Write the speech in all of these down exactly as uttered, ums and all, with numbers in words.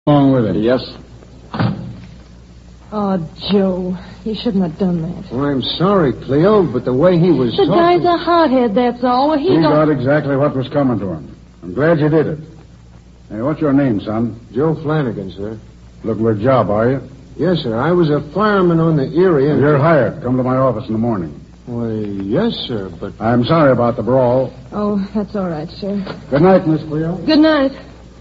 along with it. Yes. Oh, Joe, you shouldn't have done that. Well, I'm sorry, Cleo, but the way he was The talking... guy's a hothead, that's all. Well, he, He don't... got exactly what was coming to him. I'm glad you did it. Hey, what's your name, son? Joe Flanagan, sir. Looking for a job, are you? Yes, sir. I was a fireman on the Erie and... You're hired. Come to my office in the morning. Why, yes, sir, but... I'm sorry about the brawl. Oh, that's all right, sir. Good night, Miss Cleo. Good night.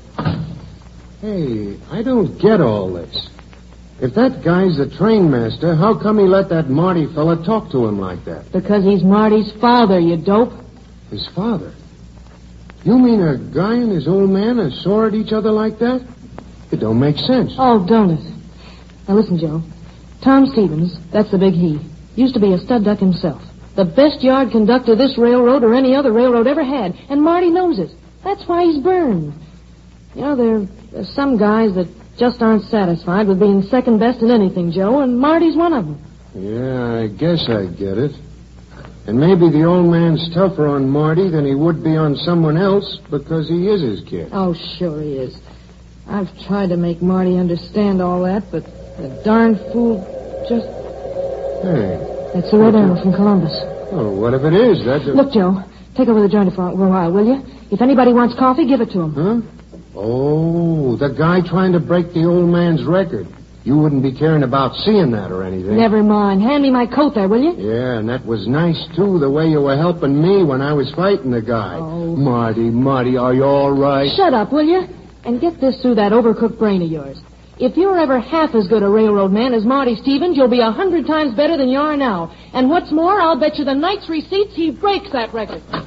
Hey, I don't get all this. If that guy's the train master, how come he let that Marty fella talk to him like that? Because he's Marty's father, you dope. His father? You mean a guy and his old man are sore at each other like that? It don't make sense. Oh, don't it? Now, listen, Joe. Tom Stevens, that's the big he, used to be a stud duck himself. The best yard conductor this railroad or any other railroad ever had. And Marty knows it. That's why he's burned. You know, there, there's some guys that just aren't satisfied with being second best in anything, Joe, and Marty's one of them. Yeah, I guess I get it. And maybe the old man's tougher on Marty than he would be on someone else because he is his kid. Oh, sure he is. I've tried to make Marty understand all that, but the darn fool just... Hey. That's the Red Arrow from Columbus. Oh, what if it is? That's a... Look, Joe, take over the joint for a while, will you? If anybody wants coffee, give it to him. Huh? Oh, the guy trying to break the old man's record. You wouldn't be caring about seeing that or anything. Never mind. Hand me my coat there, will you? Yeah, and that was nice, too, the way you were helping me when I was fighting the guy. Oh. Marty, Marty, are you all right? Shut up, will you? And get this through that overcooked brain of yours. If you're ever half as good a railroad man as Marty Stevens, you'll be a hundred times better than you are now. And what's more, I'll bet you the night's receipts he breaks that record.